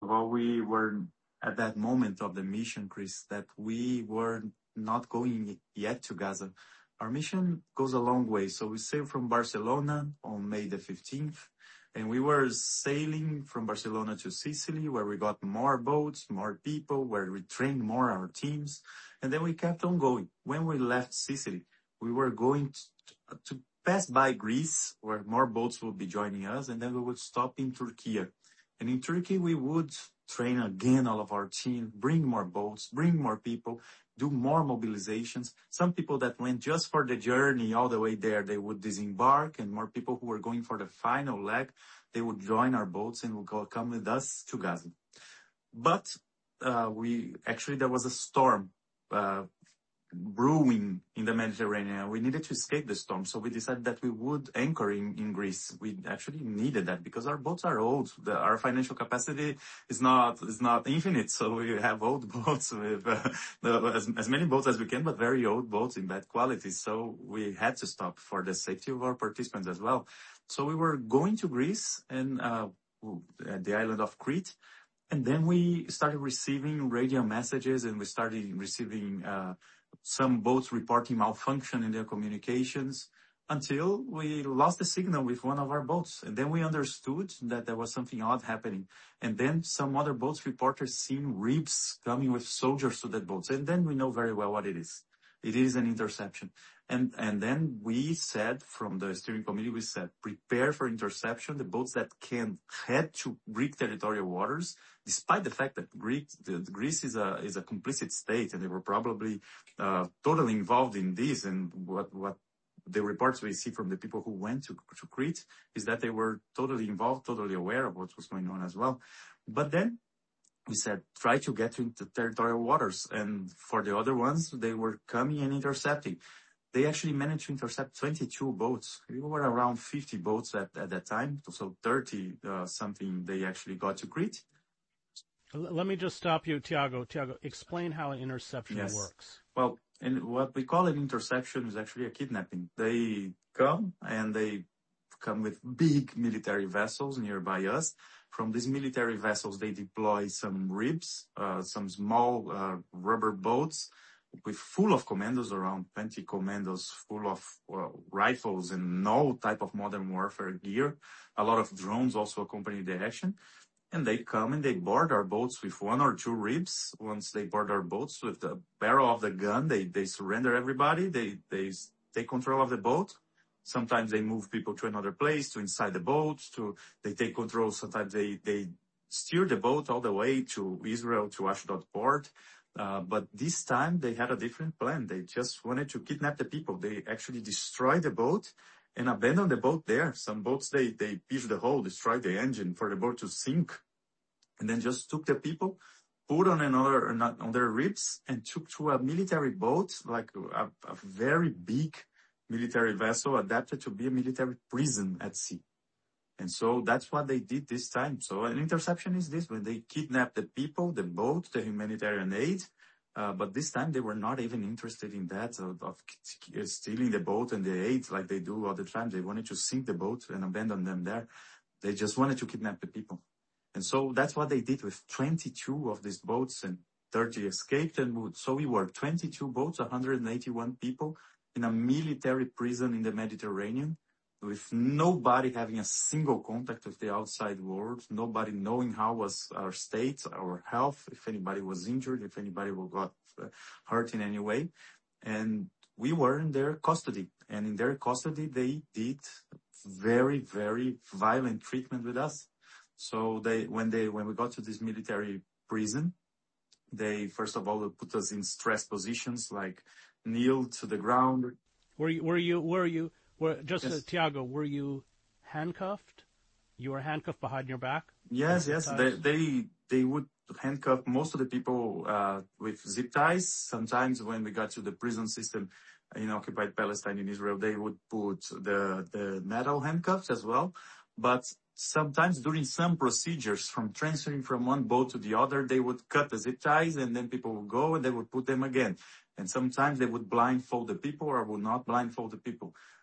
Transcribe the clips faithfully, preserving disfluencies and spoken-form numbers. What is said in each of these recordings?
all, we were at that moment of the mission, Chris, that we were not going yet to Gaza. Our mission goes a long way. So we sailed from Barcelona on May the fifteenth, and we were sailing from Barcelona to Sicily, where we got more boats, more people, where we trained more our teams. And then we kept on going. When we left Sicily, we were going to, to pass by Greece, where more boats would be joining us, and then we would stop in Turkey. And in Turkey, we would train again all of our team, bring more boats, bring more people, do more mobilizations. Some people that went just for the journey all the way there, they would disembark, and more people who were going for the final leg, they would join our boats and would go come with us to Gaza. But uh, we actually there was a storm uh, brewing in the Mediterranean. We needed to escape the storm, so we decided that we would anchor in, in Greece. We actually needed that because our boats are old. The, our financial capacity is not is not infinite, so we have old boats with uh, the, as, as many boats as we can, but very old boats in bad quality. So we had to stop for the safety of our participants as well. So we were going to Greece and uh, the island of Crete. And then we started receiving radio messages, and we started receiving uh, some boats reporting malfunction in their communications until we lost the signal with one of our boats. And then we understood that there was something odd happening. And then some other boats reported seeing ribs coming with soldiers to that boats. And then we know very well what it is. It is an interception. And, and then we said from the steering committee, we said, prepare for interception. The boats that can head to Greek territorial waters, despite the fact that Greek, the, the Greece is a, is a complicit state, and they were probably, uh, totally involved in this. And what, what the reports we see from the people who went to, to Crete is that they were totally involved, totally aware of what was going on as well. But then, we said, try to get into territorial waters. And for the other ones, they were coming and intercepting. They actually managed to intercept twenty-two boats. We were around fifty boats at, at that time. So thirty, uh, something they actually got to Crete. Let me just stop you, Tiago. Tiago, explain how an interception yes. works. Well, and what we call an interception is actually a kidnapping. They come and they come with big military vessels nearby us. From these military vessels, they deploy some ribs, uh, some small uh, rubber boats with full of commandos, around twenty commandos, full of well, rifles and no type of modern warfare gear. A lot of drones also accompany the action. And they come and they board our boats with one or two ribs. Once they board our boats with the barrel of the gun, they, they surrender everybody. They, they take control of the boat. Sometimes they move people to another place, to inside the boat, to, they take control. Sometimes they, they steer the boat all the way to Israel, to Ashdod port. Uh, but this time they had a different plan. They just wanted to kidnap the people. They actually destroyed the boat and abandoned the boat there. Some boats, they, they pierced the hull, destroyed the engine for the boat to sink, and then just took the people, put on another, on their ribs, and took to a military boat, like a, a very big military vessel adapted to be a military prison at sea. And so that's what they did this time. So an interception is this, when they kidnap the people, the boat, the humanitarian aid. Uh, but this time they were not even interested in that, of, of stealing the boat and the aid like they do all the time. They wanted to sink the boat and abandon them there. They just wanted to kidnap the people. And so that's what they did with twenty-two of these boats, and thirty escaped. And so we were twenty-two boats, one hundred eighty-one people in a military prison in the Mediterranean, with nobody having a single contact with the outside world, nobody knowing how was our state, our health, if anybody was injured, if anybody got hurt in any way. And we were in their custody. And in their custody, they did very, very violent treatment with us. So they, when they, when we got to this military prison, they first of all put us in stress positions, like kneel to the ground. Were you, were you, were you, were, just yes. uh, Tiago, were you handcuffed? You were handcuffed behind your back? Yes, yes. They, they, they would handcuff most of the people, uh, with zip ties. Sometimes when we got to the prison system in occupied Palestine in Israel, they would put the, the metal handcuffs as well. But sometimes during some procedures, from transferring from one boat to the other, they would cut the zip ties, and then people would go and they would put them again. And sometimes they would blindfold the people or would not blindfold the people.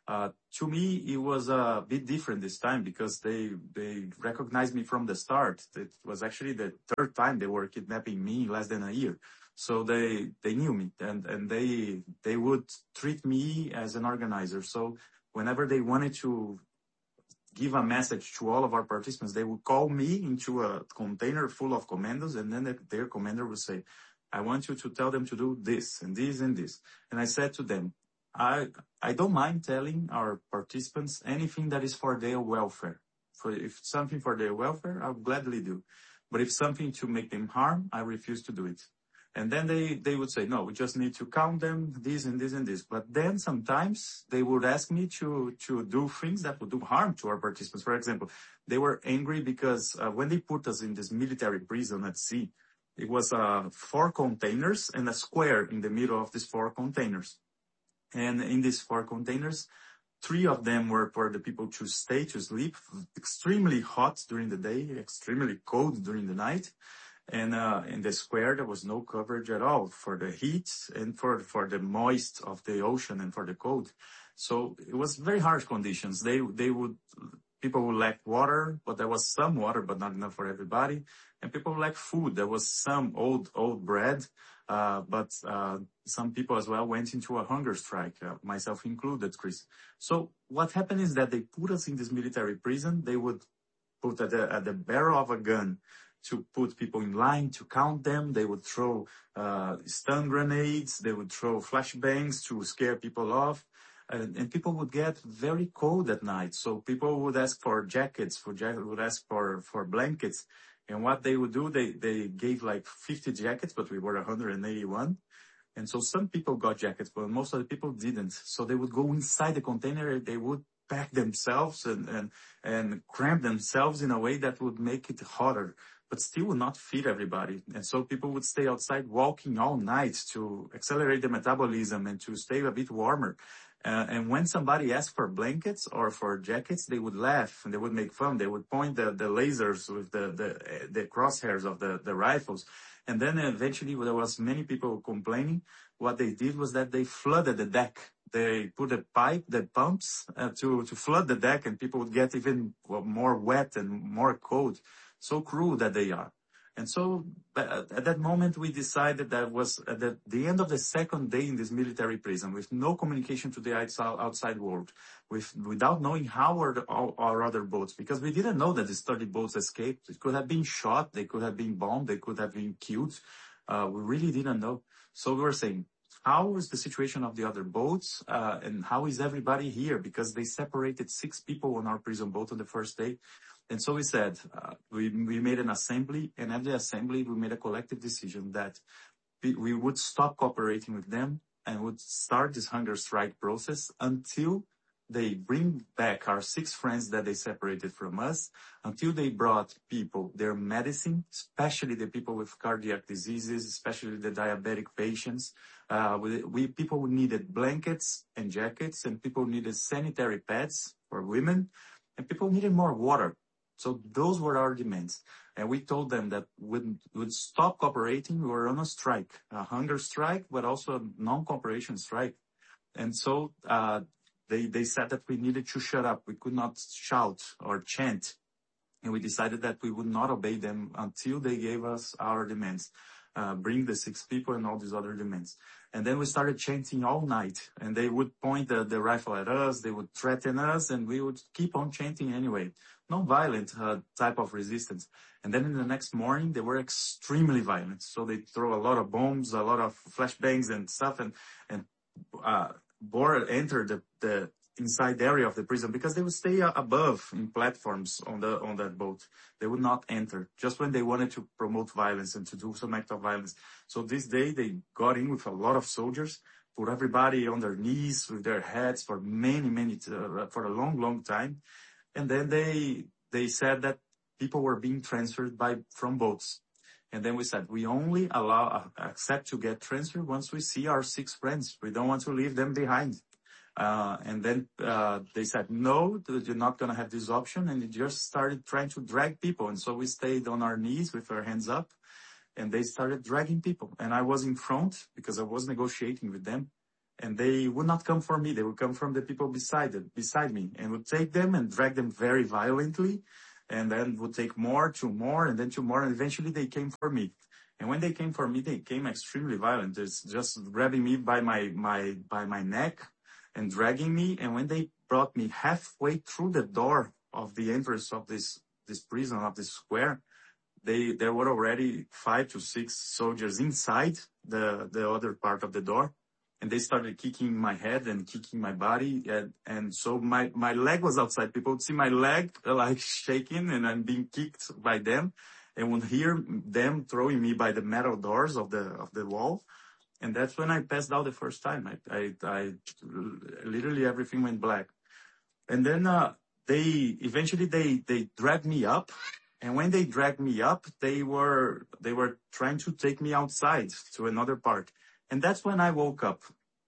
Uh, to me, it was a bit different this time because they, they recognized me from the start. It was actually the third time they were kidnapping me in less than a year. So they, they knew me and, and they, they would treat me as an organizer. So whenever they wanted to give a message to all of our participants, they would call me into a container full of commandos, and then the, their commander would say, I want you to tell them to do this and this and this. And I said to them, I, I don't mind telling our participants anything that is for their welfare. For if something for their welfare, I'll gladly do. But if something to make them harm, I refuse to do it. And then they, they would say, no, we just need to count them, this and this and this. But then sometimes they would ask me to, to do things that would do harm to our participants. For example, they were angry because uh, when they put us in this military prison at sea, it was uh, four containers and a square in the middle of these four containers. And in these four containers, three of them were for the people to stay, to sleep, extremely hot during the day, extremely cold during the night. And uh, in the square, there was no coverage at all for the heat and for, for the moist of the ocean and for the cold. So it was very harsh conditions. They, they would, people would lack water, but there was some water, but not enough for everybody. And people would lack food. There was some old, old bread. Uh, but, uh, some people as well went into a hunger strike, uh, myself included, Chris. So what happened is that they put us in this military prison. They would put at the, at the barrel of a gun to put people in line, to count them. They would throw, uh, stun grenades. They would throw flashbangs to scare people off. And, and people would get very cold at night. So people would ask for jackets, for jack- would ask for, for blankets. And what they would do, they, they gave like fifty jackets, but we were one hundred eighty-one. And so some people got jackets, but most of the people didn't. So they would go inside the container, they would pack themselves and, and, and cramp themselves in a way that would make it hotter, but still would not feed everybody. And so people would stay outside walking all night to accelerate the metabolism and to stay a bit warmer. Uh, and when somebody asked for blankets or for jackets, they would laugh and they would make fun. They would point the, the lasers with the, the, the crosshairs of the, the rifles. And then eventually there was many people complaining. What they did was that they flooded the deck. They put a pipe, the pumps, uh, to, to flood the deck, and people would get even more wet and more cold. So cruel that they are. And so uh, at that moment, we decided that was at the, the end of the second day in this military prison, with no communication to the outside, outside world, with, without knowing how are the, our, our other boats, because we didn't know that these thirty boats escaped. It could have been shot, they could have been bombed, they could have been killed. Uh, we really didn't know. So we were saying, how is the situation of the other boats, uh, and how is everybody here? Because they separated six people on our prison boat on the first day. And so we said, uh, we, we made an assembly, and at the assembly, we made a collective decision that we, we would stop cooperating with them and would start this hunger strike process until they bring back our six friends that they separated from us, until they brought people their medicine, especially the people with cardiac diseases, especially the diabetic patients. Uh, we, we, people needed blankets and jackets, and people needed sanitary pads for women, and people needed more water. So those were our demands. And we told them that we would stop cooperating. We were on a strike, a hunger strike, but also a non-cooperation strike. And so, uh, they, they said that we needed to shut up. We could not shout or chant. And we decided that we would not obey them until they gave us our demands. Uh, bring the six people and all these other demands. And then we started chanting all night, and they would point the, the rifle at us, they would threaten us, and we would keep on chanting anyway. Non-violent uh, type of resistance. And then in the next morning, they were extremely violent. So they throw a lot of bombs, a lot of flashbangs and stuff, and, and, uh, bore, enter the, the inside area of the prison, because they would stay uh, above in platforms on the, on that boat. They would not enter just when they wanted to promote violence and to do some act of violence. So this day they got in with a lot of soldiers, put everybody on their knees with their heads for many, many, uh, for a long, long time. And then they, they said that people were being transferred by, from boats. And then we said, we only allow, uh, accept to get transferred once we see our six friends. We don't want to leave them behind. Uh, and then, uh, they said, no, you're not going to have this option. And they just started trying to drag people. And so we stayed on our knees with our hands up, and they started dragging people. And I was in front because I was negotiating with them. and they would not come for me. They would come from the people beside it, beside me, and would take them and drag them very violently, and then would take more, two more, and then two more, and eventually they came for me. And when they came for me, they came extremely violent. It's just grabbing me by my, my, by my neck and dragging me. And when they brought me halfway through the door of the entrance of this, this prison, of this square, they, there were already five to six soldiers inside the, the other part of the door. And they started kicking my head and kicking my body. And, and so my, my leg was outside. People would see my leg uh, like shaking, and I'm being kicked by them, and would hear them throwing me by the metal doors of the, of the wall. And that's when I passed out the first time. I, I, I literally everything went black. And then, uh, they, eventually they, they dragged me up. And when they dragged me up, they were, they were trying to take me outside to another part. And that's when I woke up.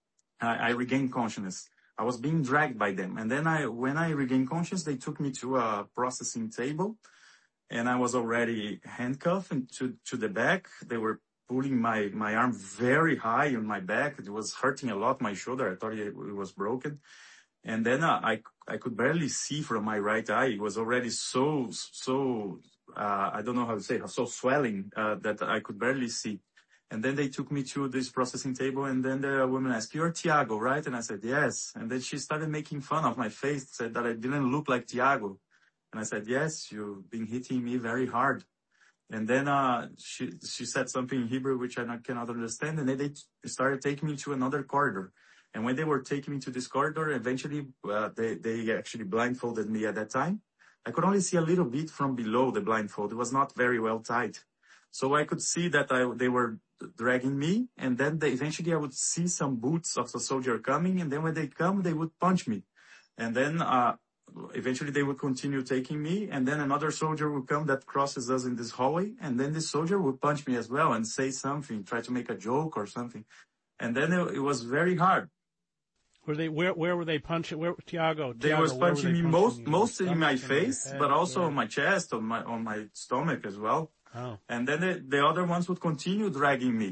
I, I regained consciousness. I was being dragged by them. And then I, when I regained consciousness, they took me to a processing table, and I was already handcuffed and to, to the back. They were pulling my, my arm very high on my back. It was hurting a lot, my shoulder. I thought it, it was broken. And then uh, I, I could barely see from my right eye. It was already so, so, uh, I don't know how to say, so swelling, uh, that I could barely see. And then they took me to this processing table, and then the woman asked, "You're Tiago, right?" And I said, "Yes." And then she started making fun of my face, said that I didn't look like Tiago. And I said, "Yes, you've been hitting me very hard." And then, uh, she, she said something in Hebrew, which I not, cannot understand. And then they t- started taking me to another corridor. And when they were taking me to this corridor, eventually, uh, they, they actually blindfolded me at that time. I could only see a little bit from below the blindfold. It was not very well tied. So I could see that I, they were dragging me, and then they, eventually I would see some boots of the soldier coming, and then when they come, they would punch me. And then, uh, eventually they would continue taking me, and then another soldier would come that crosses us in this hallway, and then this soldier would punch me as well and say something, try to make a joke or something. And then it, it was very hard. Were they, where, where were they punching? Where, Tiago? They Tiago, was punching me punching most, you? mostly in my Stomach, in face, your head, but also where? on my chest, on my, on my stomach as well. Oh. And then the, the other ones would continue dragging me.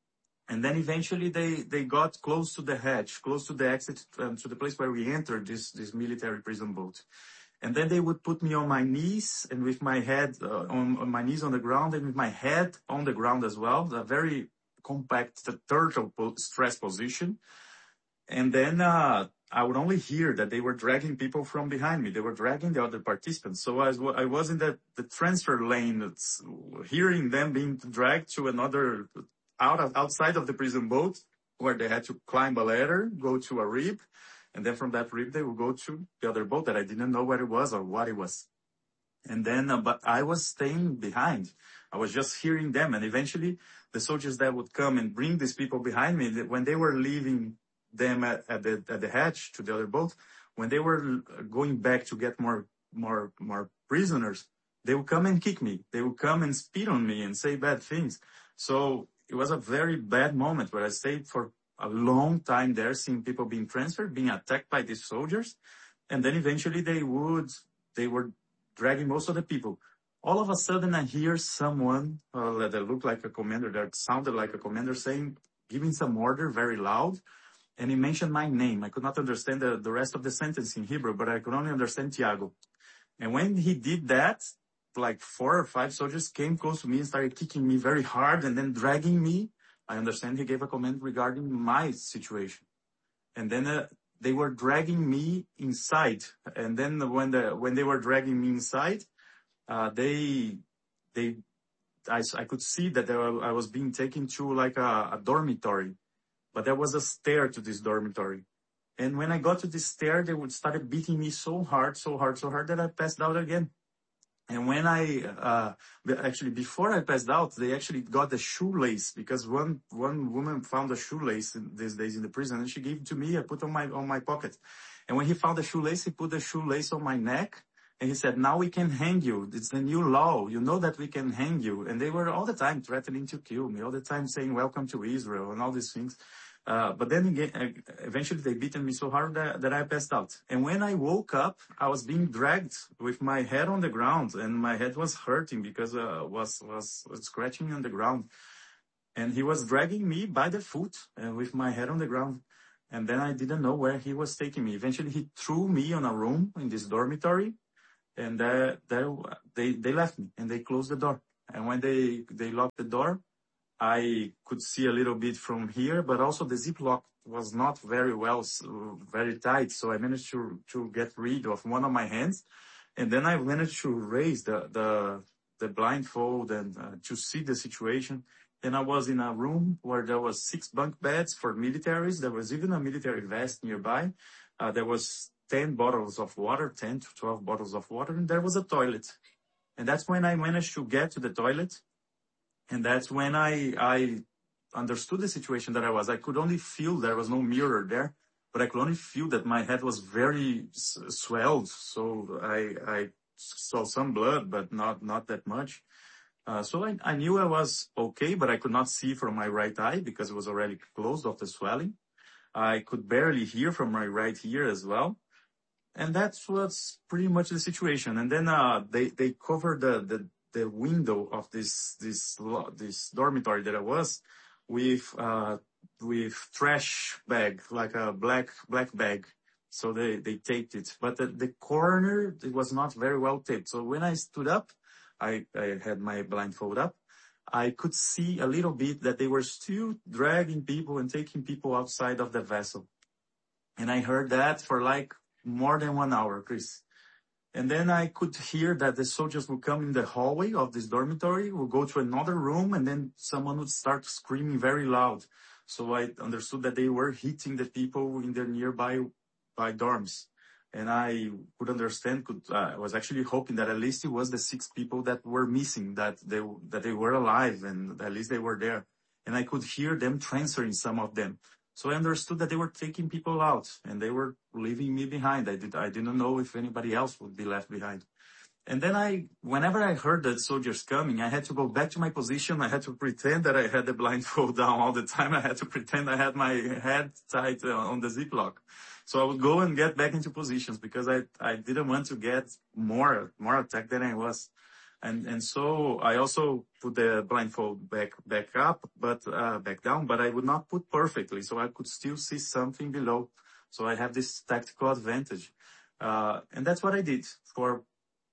And then eventually they, they got close to the hatch, close to the exit, um, to the place where we entered this, this military prison boat. And then they would put me on my knees and with my head, uh, on, on my knees on the ground and with my head on the ground as well. A very compact turtle po- stress position. And then, uh, I would only hear that they were dragging people from behind me. They were dragging the other participants. So I was, I was in the, the transfer lane, that's hearing them being dragged to another, out of, outside of the prison boat, where they had to climb a ladder, go to a rib, and then from that rib they would go to the other boat that I didn't know where it was or what it was. And then, uh, but I was staying behind. I was just hearing them, and eventually the soldiers that would come and bring these people behind me, when they were leaving them at, at the at the hatch to the other boat, when they were going back to get more more more prisoners, they would come and kick me. They would come and spit on me and say bad things. So it was a very bad moment where I stayed for a long time there, seeing people being transferred, being attacked by these soldiers, and then eventually they would they were dragging most of the people. All of a sudden, I hear someone uh, that looked like a commander, that sounded like a commander, saying, giving some order very loud. And he mentioned my name. I could not understand the, the rest of the sentence in Hebrew, but I could only understand Tiago. And when he did that, like four or five soldiers came close to me and started kicking me very hard and then dragging me. I understand he gave a comment regarding my situation. And then uh, they were dragging me inside. And then when the when they were dragging me inside, uh, they they I, I could see that they were, I was being taken to like a, a dormitory. But there was a stair to this dormitory. And when I got to this stair, they would started beating me so hard, so hard, so hard that I passed out again. And when I, uh, actually before I passed out, they actually got the shoelace, because one, one woman found a shoelace in, these days in the prison, and she gave it to me. I put on my, on my pocket. And when he found the shoelace, he put the shoelace on my neck. And he said, "Now we can hang you. It's the new law. You know that we can hang you." And they were all the time threatening to kill me, all the time saying, "Welcome to Israel," and all these things. Uh, but then again, eventually they beaten me so hard that, that I passed out. And when I woke up, I was being dragged with my head on the ground, and my head was hurting because uh, was, was was scratching on the ground. And he was dragging me by the foot uh, with my head on the ground. And then I didn't know where he was taking me. Eventually, he threw me on a room in this dormitory, and uh, there they they left me and they closed the door. And when they they locked the door, I could see a little bit from here, but also the zip lock was not very well, very tight. So I managed to to get rid of one of my hands, and then I managed to raise the the the blindfold and uh, to see the situation. And I was in a room where there was six bunk beds for militaries. There was even a military vest nearby. Uh, there was ten bottles of water, ten to twelve bottles of water, and there was a toilet. And that's when I managed to get to the toilet. And that's when I, I understood the situation that I was. I could only feel there was no mirror there, but I could only feel that my head was very s- swelled. So I, I saw some blood, but not, not that much. Uh, so I, I knew I was okay, but I could not see from my right eye because it was already closed off the swelling. I could barely hear from my right ear as well. And that was pretty much the situation. And then, uh, they, they covered the, the, the window of this, this, this dormitory that I was with, uh, with trash bag, like a black, black bag. So they, they taped it, but the, the corner, it was not very well taped. So when I stood up, I, I had my blindfold up. I could see a little bit that they were still dragging people and taking people outside of the vessel. And I heard that for like more than one hour, Chris. And then I could hear that the soldiers would come in the hallway of this dormitory, would go to another room, and then someone would start screaming very loud. So I understood that they were hitting the people in the nearby by dorms. And I could understand, could, uh, I was actually hoping that at least it was the six people that were missing, that they, that they were alive and at least they were there. And I could hear them transferring some of them. So I understood that they were taking people out and they were leaving me behind. I did, I didn't know if anybody else would be left behind. And then I, whenever I heard that soldiers coming, I had to go back to my position. I had to pretend that I had the blindfold down all the time. I had to pretend I had my head tied uh, on the zip lock. So I would go and get back into positions because I, I didn't want to get more, more attacked than I was. And, and so I also put the blindfold back, back up, but, uh, back down, but I would not put perfectly. So I could still see something below. So I have this tactical advantage. Uh, and that's what I did for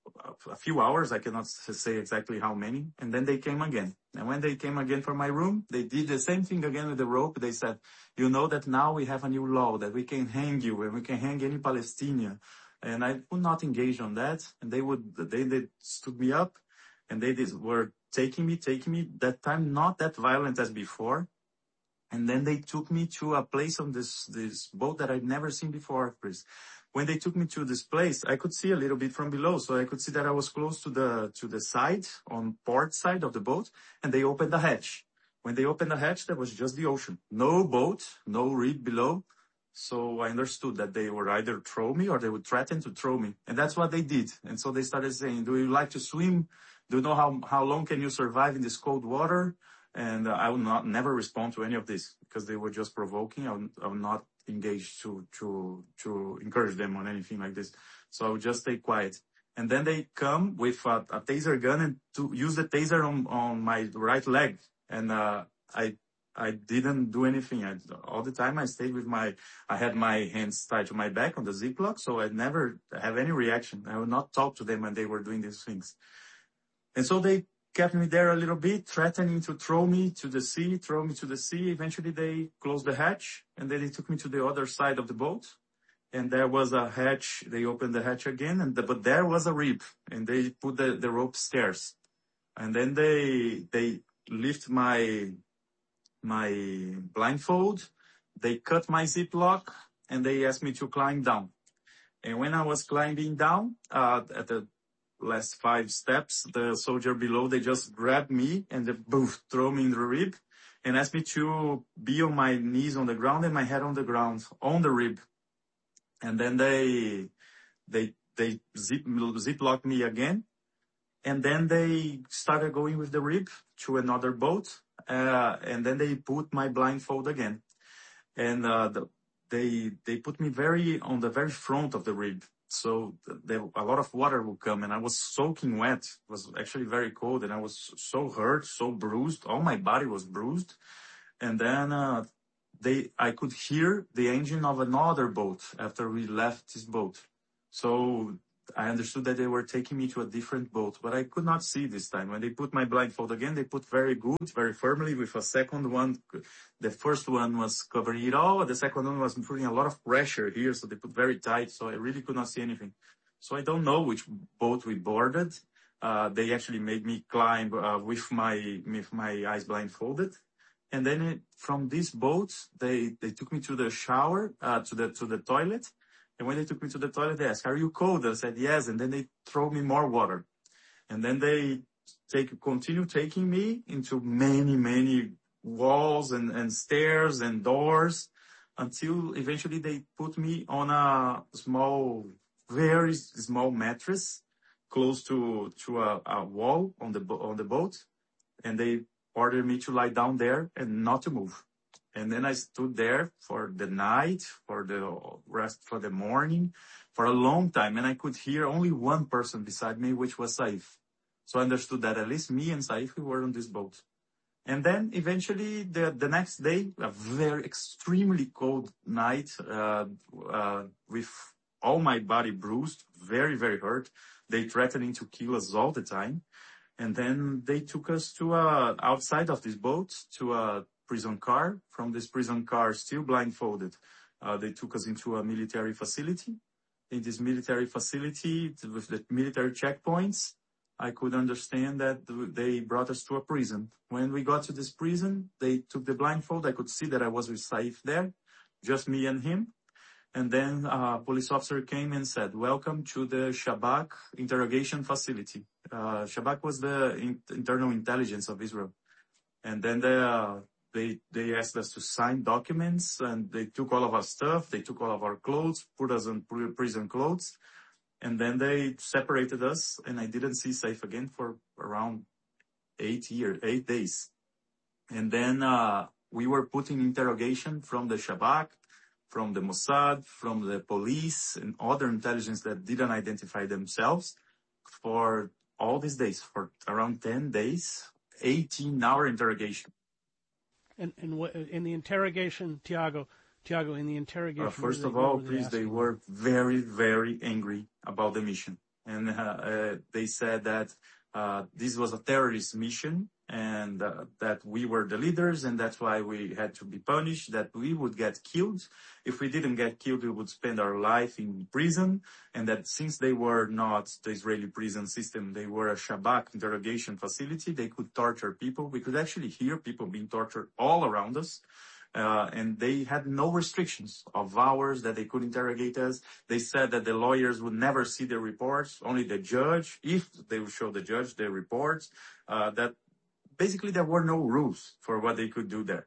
a few hours. I cannot say exactly how many. And then they came again. And when they came again for my room, they did the same thing again with the rope. They said, you know that now we have a new law that we can hang you and we can hang any Palestinian. And I would not engage on that. And they would, they, they stood me up and they did, were taking me, taking me that time, not that violent as before. And then they took me to a place on this, this boat that I'd never seen before, Chris. When they took me to this place, I could see a little bit from below. So I could see that I was close to the, to the side, on port side of the boat, and they opened the hatch. When they opened the hatch, there was just the ocean. No boat, no rib below. So I understood that they would either throw me or they would threaten to throw me. And that's what they did. And so they started saying, do you like to swim? Do you know how, how long can you survive in this cold water? And uh, I would not, never respond to any of this because they were just provoking. I would, I would not engage to, to, to encourage them on anything like this. So I would just stay quiet. And then they come with a, a taser gun and to use the taser on, on my right leg. And, uh, I, I didn't do anything. I, all the time I stayed with my, I had my hands tied to my back on the ziplock. So I never have any reaction. I would not talk to them when they were doing these things. And so they kept me there a little bit, threatening to throw me to the sea, throw me to the sea. Eventually they closed the hatch and then they took me to the other side of the boat. And there was a hatch. They opened the hatch again, and the, but there was a rib and they put the, the rope stairs. And then they, they lift my, my blindfold. They cut my zip lock and they asked me to climb down. And when I was climbing down, uh, at the last five steps, the soldier below, they just grabbed me and they boof, throw me in the rib and asked me to be on my knees on the ground and my head on the ground, on the rib. And then they, they, they zip, zip locked me again. And then they started going with the rib to another boat. Uh, and then they put my blindfold again. And, uh, the, they, they put me very, on the very front of the rib. So there, a lot of water would come and I was soaking wet. It was actually very cold and I was so hurt, so bruised. All my body was bruised. And then, uh, they, I could hear the engine of another boat after we left this boat. So I understood that they were taking me to a different boat, but I could not see this time. When they put my blindfold again, they put very good, very firmly with a second one. The first one was covering it all. The second one was putting a lot of pressure here. So they put very tight. So I really could not see anything. So I don't know which boat we boarded. Uh, they actually made me climb, uh, with my, with my eyes blindfolded. And then it, from this boat, they, they took me to the shower, uh, to the, to the toilet. And when they took me to the toilet, they asked, "Are you cold?" I said, "Yes." And then they throw me more water. And then they take, continue taking me into many, many walls and, and stairs and doors until eventually they put me on a small, very small mattress close to, to a, a wall on the, on the boat. And they ordered me to lie down there and not to move. And then I stood there for the night, for the rest, for the morning, for a long time. And I could hear only one person beside me, which was Saif. So I understood that at least me and Saif, we were on this boat. And then eventually the, the next day, a very extremely cold night, uh, uh, with all my body bruised, very, very hurt. They threatening to kill us all the time. And then they took us to, uh, outside of this boat to a prison car. From this prison car, still blindfolded, uh, they took us into a military facility. In this military facility, with the military checkpoints, I could understand that they brought us to a prison. When we got to this prison, they took the blindfold. I could see that I was with Saif there, just me and him. And then a police officer came and said, "Welcome to the Shabak interrogation facility." Uh, Shabak was the in- internal intelligence of Israel. And then they, uh, they, they asked us to sign documents, and they took all of our stuff. They took all of our clothes, put us in pr- prison clothes. And then they separated us, and I didn't see Saif again for around eight years, eight days. And then, uh, we were put in interrogation from the Shabak, from the Mossad, from the police, and other intelligence that didn't identify themselves for all these days, for around ten days, eighteen hour interrogation. And, and what, in the interrogation, Tiago, Tiago, in the interrogation... Uh, first they, of all, they please, they asking? were very, very angry about the mission. And uh, uh, they said that uh, this was a terrorist mission, and uh, that we were the leaders, and that's why we had to be punished, that we would get killed. If we didn't get killed, we would spend our life in prison, and that since they were not the Israeli prison system, they were a Shabak interrogation facility, they could torture people. We could actually hear people being tortured all around us. Uh, and they had no restrictions of hours that they could interrogate us. They said that the lawyers would never see the reports, only the judge, if they would show the judge the reports, uh, that basically there were no rules for what they could do there.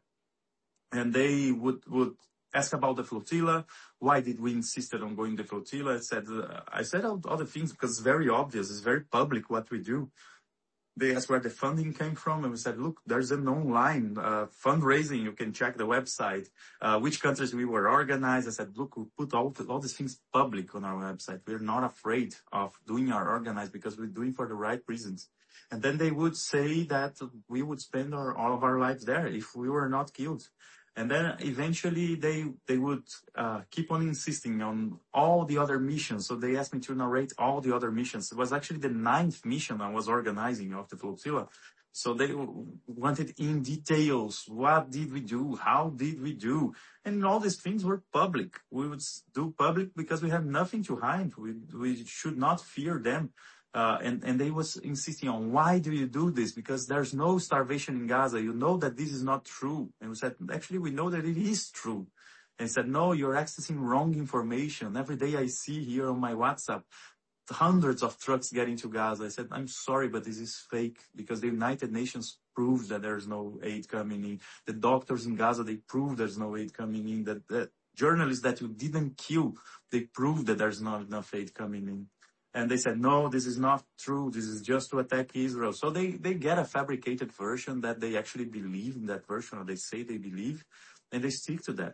And they would, would ask about the flotilla. Why did we insist on going the flotilla? I said, uh, I said all other things because it's very obvious. It's very public what we do. They asked where the funding came from, and we said, look, there's an online uh, fundraising. You can check the website, uh, which countries we were organized. I said, look, we put all, the, all these things public on our website. We're not afraid of doing our organized because we're doing for the right reasons. And then they would say that we would spend our, all of our lives there if we were not killed. And then eventually they, they would, uh, keep on insisting on all the other missions. So they asked me to narrate all the other missions. It was actually the ninth mission I was organizing of the flotilla. So they wanted in details. What did we do? How did we do? And all these things were public. We would do public because we have nothing to hide. We, we should not fear them. Uh, and, and they was insisting on, why do you do this? Because there's no starvation in Gaza. You know that this is not true. And we said, actually, we know that it is true. And he said, no, you're accessing wrong information. Every day I see here on my WhatsApp, hundreds of trucks getting to Gaza. I said, I'm sorry, but this is fake because the United Nations proved that there's no aid coming in. The doctors in Gaza, they proved there's no aid coming in. That the journalists that you didn't kill, they proved that there's not enough aid coming in. And they said, no, this is not true. This is just to attack Israel. So they, they get a fabricated version that they actually believe in that version, or they say they believe, and they stick to that.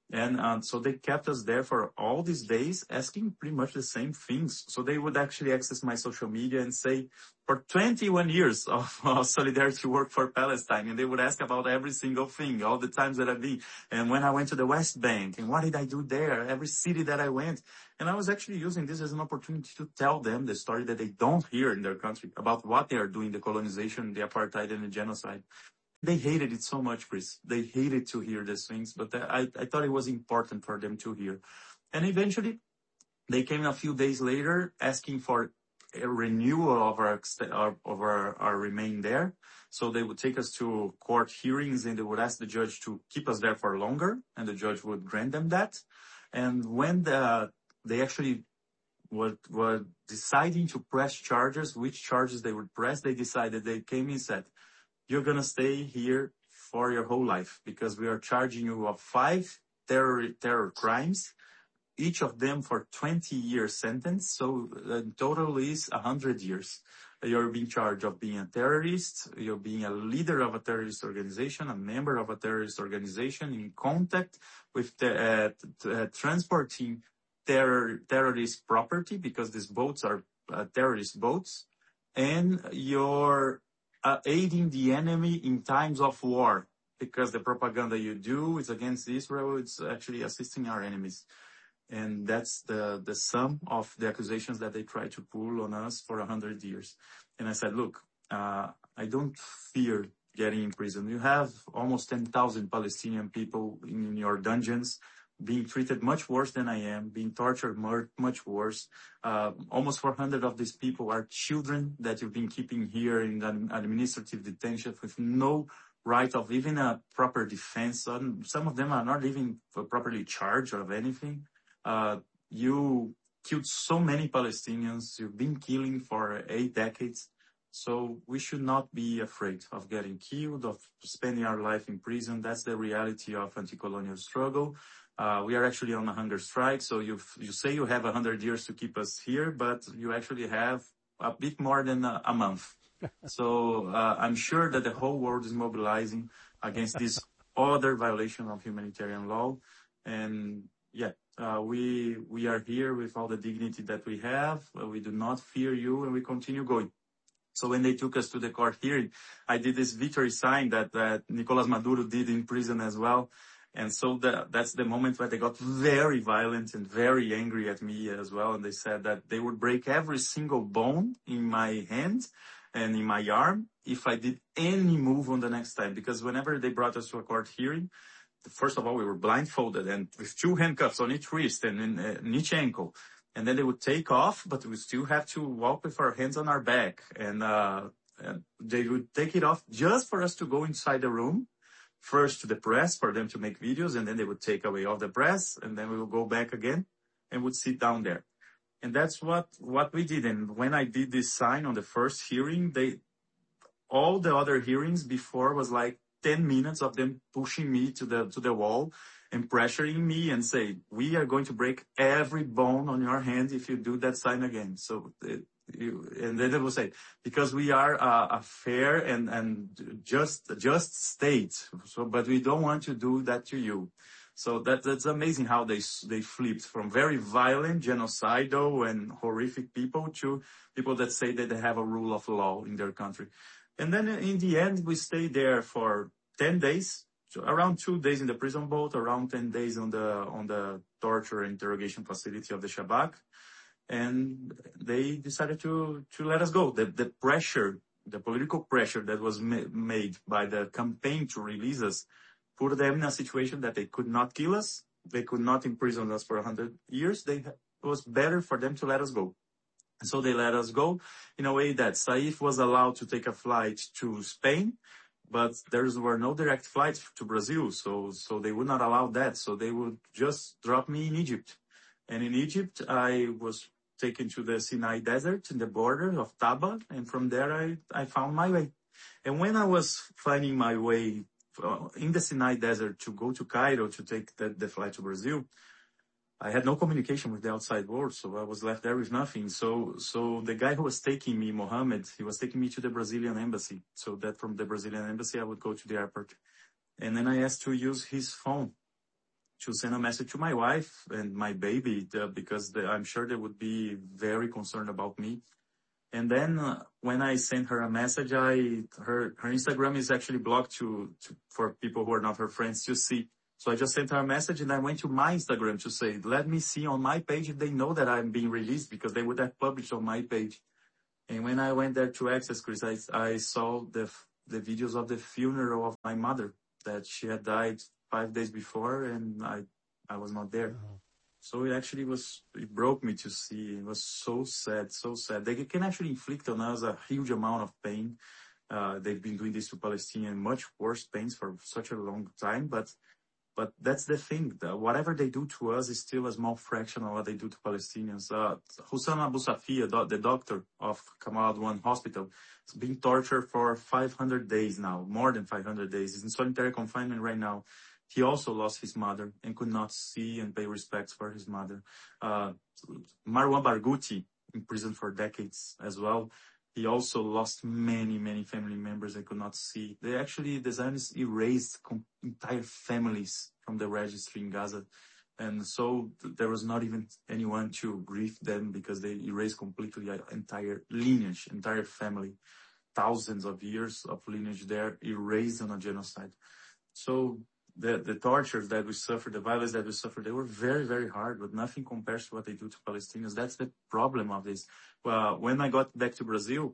And um, so they kept us there for all these days, asking pretty much the same things. So they would actually access my social media and say, for twenty-one years of, of solidarity work for Palestine, and they would ask about every single thing, all the times that I've been, and when I went to the West Bank, and what did I do there, every city that I went. And I was actually using this as an opportunity to tell them the story that they don't hear in their country about what they are doing, the colonization, the apartheid, and the genocide. They hated it so much, Chris. They hated to hear these things, but I, I thought it was important for them to hear. And eventually, they came a few days later asking for a renewal of our, of our, our remain there. So they would take us to court hearings and they would ask the judge to keep us there for longer, and the judge would grant them that. And when the, they actually were, were deciding to press charges, which charges they would press, they decided, they came and said, you're going to stay here for your whole life because we are charging you of five terror, terror crimes, each of them for twenty year sentence. So in total is one hundred years. You're being charged of being a terrorist. You're being a leader of a terrorist organization, a member of a terrorist organization in contact with the, uh, t- uh, transporting terror, terrorist property because these boats are uh, terrorist boats, and you're Uh, aiding the enemy in times of war, because the propaganda you do is against Israel. It's actually assisting our enemies. And that's the, the sum of the accusations that they try to pull on us for a hundred years. And I said, look, uh, I don't fear getting in prison. You have almost ten thousand Palestinian people in, in your dungeons, being treated much worse than I am, being tortured more, much worse. Uh, almost four hundred of these people are children that you've been keeping here in an administrative detention with no right of even a proper defense. Some, some of them are not even properly charged of anything. Uh, you killed so many Palestinians. You've been killing for eight decades. So we should not be afraid of getting killed, of spending our life in prison. That's the reality of anti-colonial struggle. Uh, we are actually on a hunger strike. So you you say you have a hundred years to keep us here, but you actually have a bit more than a, a month. So uh, I'm sure that the whole world is mobilizing against this other violation of humanitarian law. And yeah, uh, we we are here with all the dignity that we have. Uh, we do not fear you, and we continue going. So when they took us to the court hearing, I did this victory sign that, that Nicolas Maduro did in prison as well. And so the, that's the moment where they got very violent and very angry at me as well. And they said that they would break every single bone in my hand and in my arm if I did any move on the next time. Because whenever they brought us to a court hearing, first of all, we were blindfolded and with two handcuffs on each wrist and in, uh, in each ankle. And then they would take off, but we still have to walk with our hands on our back. And, uh, and they would take it off just for us to go inside the room. First to the press for them to make videos, and then they would take away all the press, and then we would go back again and would sit down there. And that's what, what we did. And when I did this sign on the first hearing, they, all the other hearings before was like ten minutes of them pushing me to the, to the wall and pressuring me and say, we are going to break every bone on your hand if you do that sign again. So it, You, and then they will say, because we are uh, a fair and, and just, just state. So, but we don't want to do that to you. So that, that's amazing how they, they flipped from very violent, genocidal and horrific people to people that say that they have a rule of law in their country. And then in the end, we stayed there for ten days, so around two days in the prison boat, around ten days on the, on the torture interrogation facility of the Shabak. And they decided to, to let us go. The, the pressure, the political pressure that was ma- made by the campaign to release us put them in a situation that they could not kill us. They could not imprison us for a hundred years. They, it was better for them to let us go. And so they let us go in a way that Saif was allowed to take a flight to Spain, but there were no direct flights to Brazil. So, so they would not allow that. So they would just drop me in Egypt. And in Egypt, I was taken to the Sinai Desert in the border of Taba, and from there I, I found my way. And when I was finding my way uh, in the Sinai Desert to go to Cairo to take the, the flight to Brazil, I had no communication with the outside world, so I was left there with nothing. So, so the guy who was taking me, Mohammed, he was taking me to the Brazilian embassy, so that from the Brazilian embassy I would go to the airport. And then I asked to use his phone. to send a message to my wife and my baby uh, because they, I'm sure they would be very concerned about me. And then uh, when I sent her a message, I her her Instagram is actually blocked to, to for people who are not her friends to see. So I just sent her a message and I went to my Instagram to say, let me see on my page if they know that I'm being released, because they would have published on my page. And when I went there to access, Chris, I, I saw the the videos of the funeral of my mother, that she had died five days before, and I I was not there. Oh. So it actually was, it broke me to see. It was so sad, so sad. They can actually inflict on us a huge amount of pain. Uh, they've been doing this to Palestinians, much worse pains for such a long time, but but that's the thing. The, whatever they do to us is still a small fraction of what they do to Palestinians. Uh, Hussam Abu Safia, do, the doctor of Kamal Adwan Hospital, is being tortured for five hundred days now, more than five hundred days. He's in solitary confinement right now. He also lost his mother and could not see and pay respects for his mother. Uh, Marwan Barghouti, in prison for decades as well. He also lost many, many family members and could not see. They actually, the Zionists erased com- entire families from the registry in Gaza. And so th- there was not even anyone to grieve them, because they erased completely an entire lineage, entire family. Thousands of years of lineage there erased on a genocide. So the, the tortures that we suffered, the violence that we suffered, they were very, very hard, but nothing compares to what they do to Palestinians. That's the problem of this. Well, when I got back to Brazil,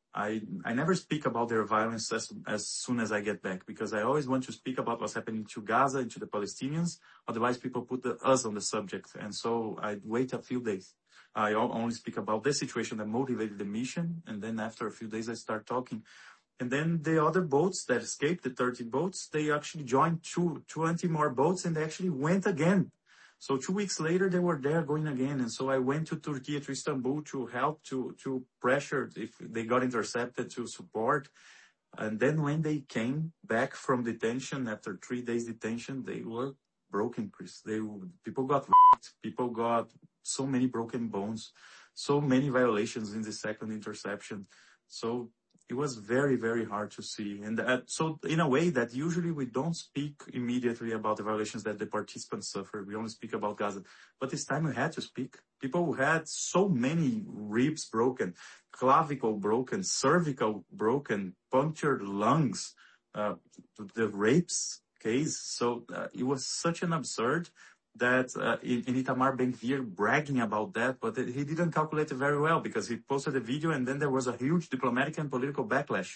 I I never speak about their violence as, as soon as I get back, because I always want to speak about what's happening to Gaza and to the Palestinians. Otherwise, people put the, us on the subject. And so I wait a few days. I only speak about the situation that motivated the mission. And then after a few days, I start talking. And then the other boats that escaped, the thirty boats, they actually joined two, twenty more boats, and they actually went again. So two weeks later, they were there going again. And so I went to Turkey, to Istanbul, to help, to, to pressure if they got intercepted, to support. And then when they came back from detention, after three days detention, they were broken, Chris. They, people got raped, people got so many broken bones, so many violations in the second interception. So it was very, very hard to see. And uh, so in a way that usually we don't speak immediately about the violations that the participants suffer. We only speak about Gaza. But this time we had to speak. People who had so many ribs broken, clavicle broken, cervical broken, punctured lungs, uh, the rapes case. So uh, it was such an absurd that uh, in, in Itamar Ben-Gvir bragging about that, but he didn't calculate it very well, because he posted a video and then there was a huge diplomatic and political backlash.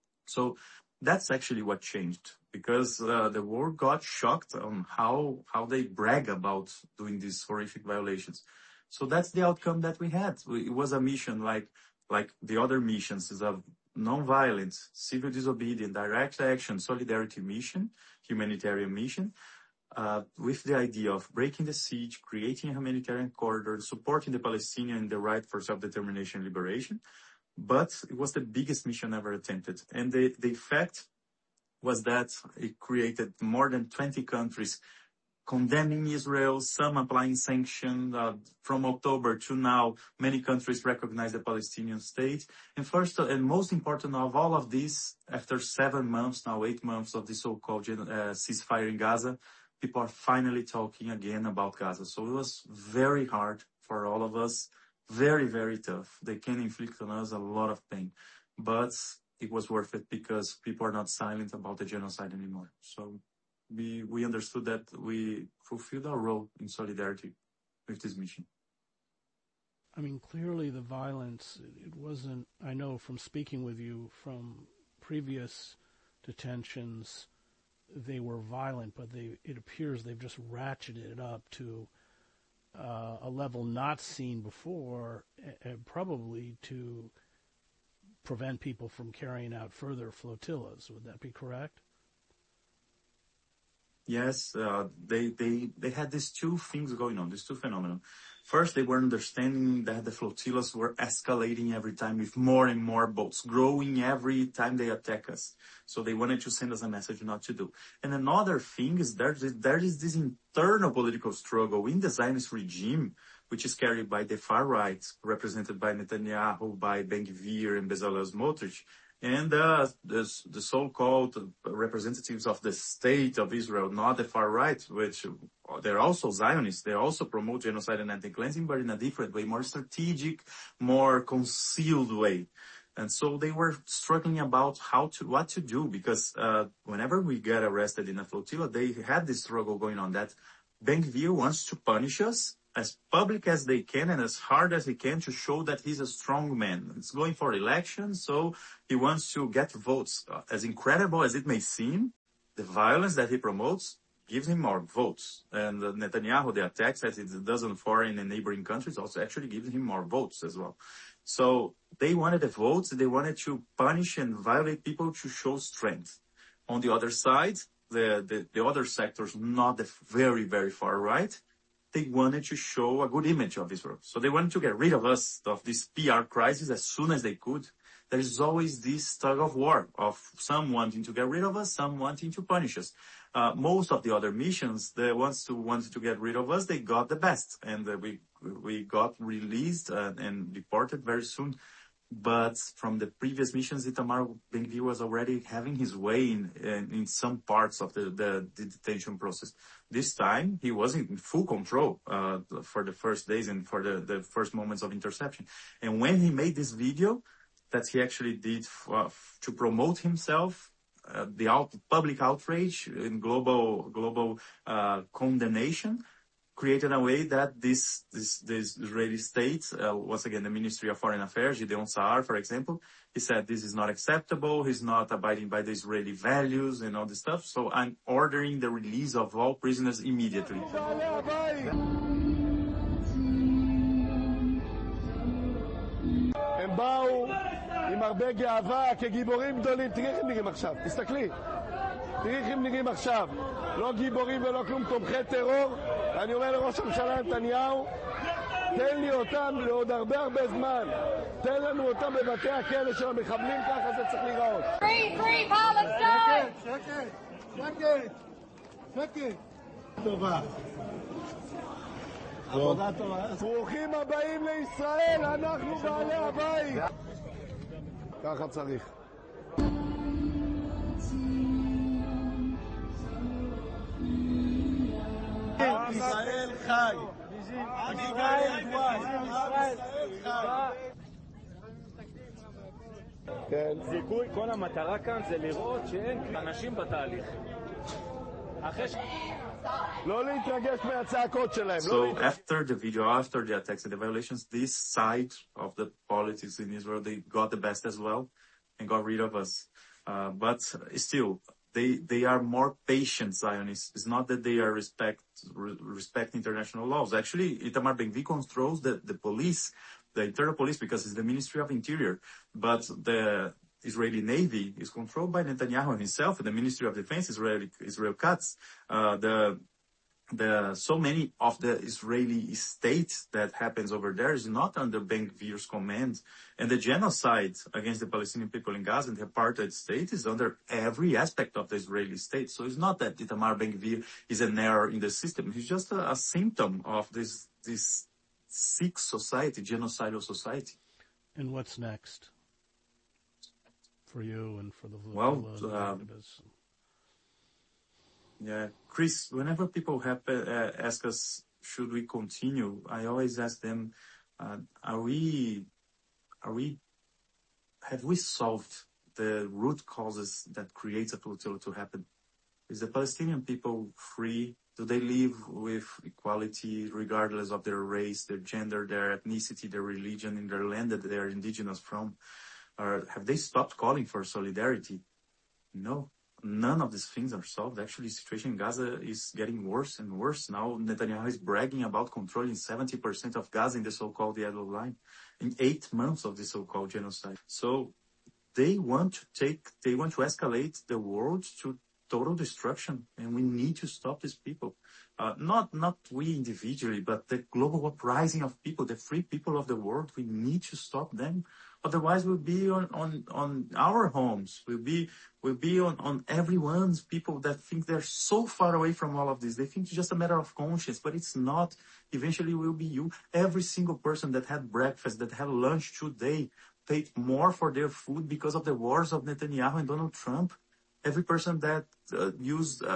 So that's actually what changed, because uh, the world got shocked on how how they brag about doing these horrific violations. So that's the outcome that we had. It was a mission like like the other missions, is a non-violent, civil disobedience, direct action, solidarity mission, humanitarian mission. Uh, with the idea of breaking the siege, creating a humanitarian corridor, supporting the Palestinian in the right for self-determination and liberation. But it was the biggest mission ever attempted. And the, the effect was that it created more than twenty countries condemning Israel, some applying sanctions. Uh, from October to now, many countries recognize the Palestinian state. And first, uh, and most important of all of this, after seven months, now eight months of the so-called uh, ceasefire in Gaza, people are finally talking again about Gaza. So it was very hard for all of us. Very, very tough. They can inflict on us a lot of pain. But it was worth it, because people are not silent about the genocide anymore. So we we understood that we fulfilled our role in solidarity with this mission. I mean, clearly the violence, it wasn't, I know from speaking with you from previous detentions, they were violent, but they it appears they've just ratcheted it up to uh, a level not seen before, uh, probably to prevent people from carrying out further flotillas. Would that be correct? Yes, uh, they, they, they had these two things going on, these two phenomena. First, they were understanding that the flotillas were escalating every time with more and more boats, growing every time they attack us. So they wanted to send us a message not to do. And another thing is there, there is this internal political struggle in the Zionist regime, which is carried by the far right, represented by Netanyahu, by Ben-Gvir and Bezalel Smotrich, and uh, the, the so-called representatives of the state of Israel, not the far right, which they're also Zionists. They also promote genocide and anti-cleansing, but in a different way, more strategic, more concealed way. And so they were struggling about how to, what to do, because uh, whenever we get arrested in a flotilla, they had this struggle going on that Ben-Gvir wants to punish us as public as they can and as hard as he can to show that he's a strong man. It's going for elections, so he wants to get votes. Uh, as incredible as it may seem, the violence that he promotes gives him more votes. And uh, Netanyahu, the attacks that it does in foreign and neighboring countries also actually gives him more votes as well. So they wanted the votes, they wanted to punish and violate people to show strength. On the other side, the, the, the other sectors, not the very, very far right, they wanted to show a good image of Israel. So they wanted to get rid of us, of this P R crisis as soon as they could. There is always this tug of war of some wanting to get rid of us, some wanting to punish us. Uh, most of the other missions, the ones who wanted to get rid of us, they got the best. And uh, we we got released uh, and deported very soon. But from the previous missions, Itamar Ben-Gvir was already having his way in, in, in some parts of the, the, the detention process. This time, he wasn't in full control uh, for the first days and for the, the first moments of interception. And when he made this video that he actually did f- uh, f- to promote himself, uh, the out- public outrage and global global uh, condemnation, created a way that this, this, this Israeli state, uh, once again, the Ministry of Foreign Affairs, Gideon Saar, for example, he said this is not acceptable, he's not abiding by the Israeli values and all this stuff, so I'm ordering the release of all prisoners immediately. הם באו עם הרבה גאווה כגיבורים גדולים. תראי איך הם נראים עכשיו, תסתכלי. תראי איך הם נראים עכשיו. לא גיבורים ולא כלום, תומכי טרור. אני אומר לראש הממשלה נתניהו, תן לי אותם לעוד הרבה הרבה זמן. תן לנו אותם בבתי הכלא של המחבלים, ככה זה צריך להיראות. Free, free Palestine! שקט, שקט, שקט. טובה. עבודה טובה. ברוכים הבאים לישראל, אנחנו בעלי הבית. ככה צריך. ישראל חי. ישראל חי. כן. זיכוי, כל המטרה כאן זה לראות שאין אנשים בתהליך. So after the video, after the attacks and the violations, this side of the politics in Israel, they got the best as well and got rid of us. Uh, but still, they they are more patient Zionists. It's not that they are respect re, respect international laws. Actually, Itamar Ben-Gvir controls the, the police, the internal police, because it's the Ministry of Interior. But the Israeli Navy is controlled by Netanyahu himself, and the Ministry of Defense, Israeli, Israel Katz. Uh, the, the, so many of the Israeli state that happens over there is not under Ben-Gvir's command. And the genocide against the Palestinian people in Gaza and the apartheid state is under every aspect of the Israeli state. So it's not that Itamar Ben-Gvir is an error in the system. He's just a, a symptom of this, this sick society, genocidal society. And what's next? For you and for the well, uh, yeah, Chris. Whenever people have, uh, ask us, should we continue? I always ask them, uh, are we, are we, have we solved the root causes that creates a flotilla to happen? Is the Palestinian people free? Do they live with equality regardless of their race, their gender, their ethnicity, their religion, in their land that they are indigenous from? Or have they stopped calling for solidarity? No, none of these things are solved. Actually, the situation in Gaza is getting worse and worse. Now Netanyahu is bragging about controlling seventy percent of Gaza in the so-called yellow line in eight months of the so-called genocide. So they want to take, they want to escalate the world to total destruction, and we need to stop these people. Uh, not, not we individually, but the global uprising of people, the free people of the world. We need to stop them. Otherwise, we'll be on, on, on our homes. We'll be, we'll be on, on everyone's people that think they're so far away from all of this. They think it's just a matter of conscience, but it's not. Eventually, it will be you. Every single person that had breakfast, that had lunch today, paid more for their food because of the wars of Netanyahu and Donald Trump. Every person that uh, used uh,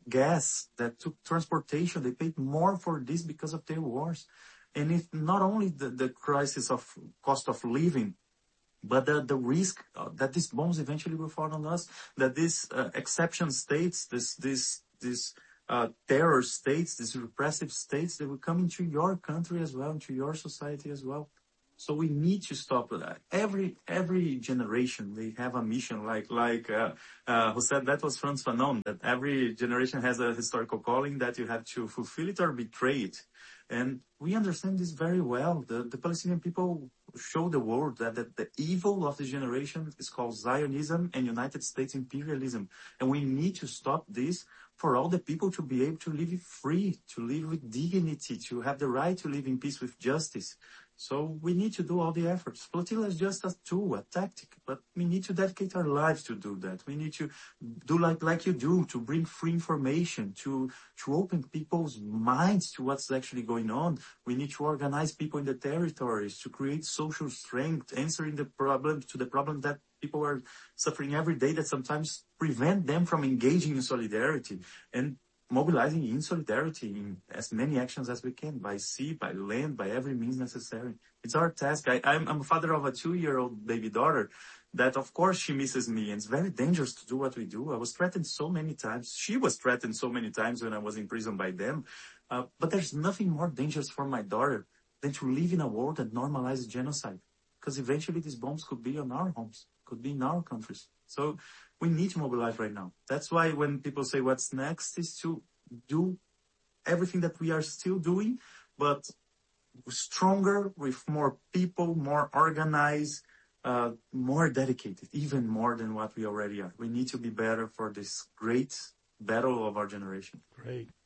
gas, that took transportation. They paid more for this because of their wars. And it's not only the, the crisis of cost of living, but the, the risk uh, that these bombs eventually will fall on us, that these uh, exception states, this, this, this uh, terror states, these repressive states, they will come into your country as well, into your society as well. So we need to stop that. Every every generation, they have a mission, like like uh, uh, who said that was Frantz Fanon, that every generation has a historical calling that you have to fulfill it or betray it. And we understand this very well. The, the Palestinian people show the world that, that the evil of this generation is called Zionism and United States imperialism. And we need to stop this for all the people to be able to live free, to live with dignity, to have the right to live in peace with justice. So we need to do all the efforts. Flotilla is just a tool, a tactic, but we need to dedicate our lives to do that. We need to do like, like you do, to bring free information, to, to open people's minds to what's actually going on. We need to organize people in the territories, to create social strength, answering the problem, to the problem that people are suffering every day that sometimes prevent them from engaging in solidarity and mobilizing in solidarity in as many actions as we can, by sea, by land, by every means necessary. It's our task. I, I'm, I'm a father of a two-year-old baby daughter that, of course, she misses me, and it's very dangerous to do what we do. I was threatened so many times. She was threatened so many times when I was in prison by them. Uh, but there's nothing more dangerous for my daughter than to live in a world that normalizes genocide. Because eventually these bombs could be on our homes, could be in our countries. So we need to mobilize right now. That's why when people say what's next is to do everything that we are still doing, but stronger, with more people, more organized, uh, more dedicated, even more than what we already are. We need to be better for this great battle of our generation. Great.